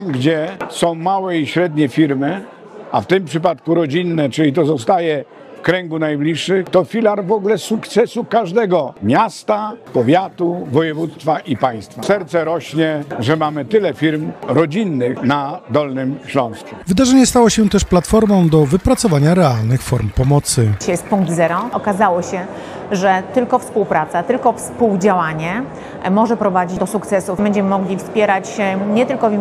Gdzie są małe i średnie firmy, a w tym przypadku rodzinne, czyli to zostaje w kręgu najbliższych, to filar w ogóle sukcesu każdego miasta, powiatu, województwa i państwa. Serce rośnie, że mamy tyle firm rodzinnych na Dolnym Śląsku. Wydarzenie stało się też platformą do wypracowania realnych form pomocy. Dzisiaj jest punkt zero. Okazało się, że tylko współpraca, tylko współdziałanie może prowadzić do sukcesów. Będziemy mogli wspierać się nie tylko w